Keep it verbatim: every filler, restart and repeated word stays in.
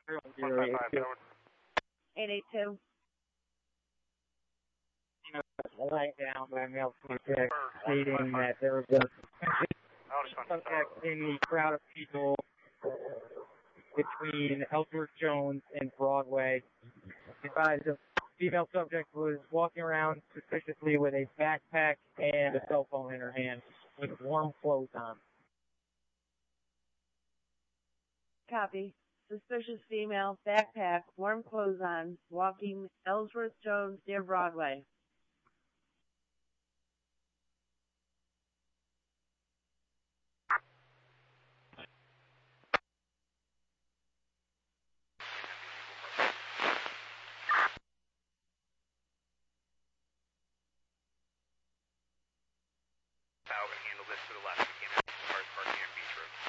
one five five, Howard. eight eight two. Light down by male subject stating that there was a subject in the crowd of people between Ellsworth Jones and Broadway. Advised the female subject was walking around suspiciously with a backpack and a cell phone in her hand with warm clothes on. Copy. Suspicious female, backpack, warm clothes on, walking Ellsworth Jones near Broadway. How we handle this to the left. We came out from cars parking on Beach Road.